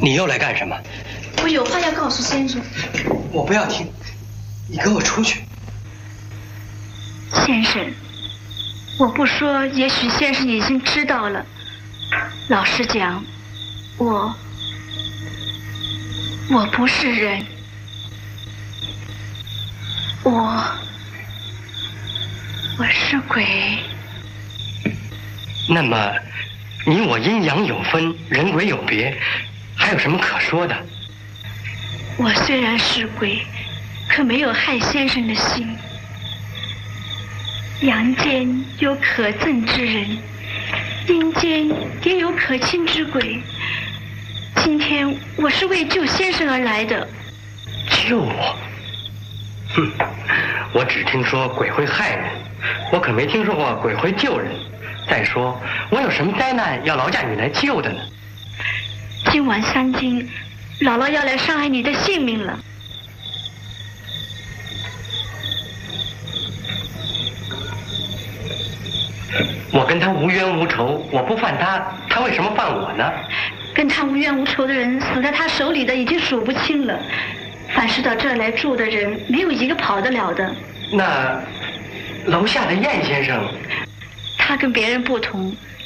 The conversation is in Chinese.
你又来干什么？ 我有话要告诉先生。 我不要听，你给我出去。 先生，我不说，也许先生已经知道了。老实讲，我不是人，我是鬼。 那么，你我阴阳有分，人鬼有别，还有什么可说的？ 我虽然是鬼，可没有害先生的心。阳间有可憎之人，阴间也有可亲之鬼。今天我是为救先生而来的。 救我？哼，我只听说鬼会害人，我可没听说过鬼会救人。再说，我有什么灾难要劳驾你来救的呢？ 今晚3更，姥姥要来伤害你的性命了。 我跟他无冤无仇，我不犯他，他为什么犯我呢？ 跟他无冤无仇的人死在他手里的已经数不清了，凡是到这儿来住的人，没有一个跑得了的。 那楼下的燕先生， 他跟别人不同，